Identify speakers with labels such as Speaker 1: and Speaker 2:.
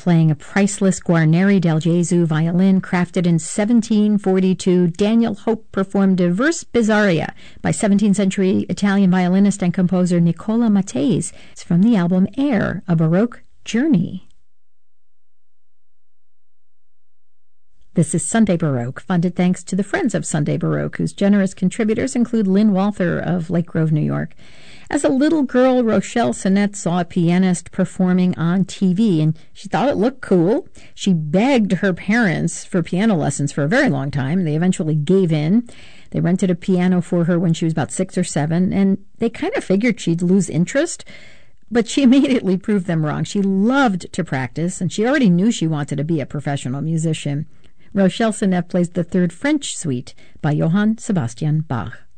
Speaker 1: Playing a priceless Guarneri del Gesù violin crafted in 1742, Daniel Hope performed Diverse Bizarria by 17th century Italian violinist and composer Nicola Mattese. It's from the album Air, a Baroque Journey. This is Sunday Baroque, funded thanks to the Friends of Sunday Baroque, whose generous contributors include Lynn Walther of Lake Grove, New York. As a little girl, Rochelle Sinnett saw a pianist performing on TV, and she thought it looked cool. She begged her parents for piano lessons for a very long time. They eventually gave in. They rented a piano for her when she was about 6 or 7, and they kind of figured she'd lose interest. But she immediately proved them wrong. She loved to practice, and she already knew she wanted to be a professional musician. Rochelle Sinnett plays the Third French Suite by Johann Sebastian Bach.